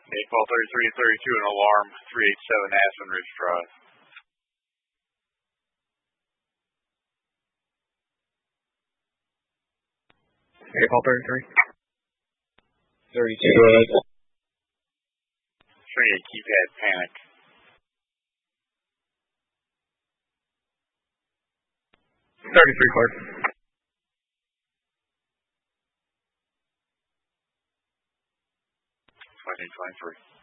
call 3332, an alarm, 387 Aspen Ridge Drive. Call 33. 32. Trinity keypad panic. 33 Clark. 2023.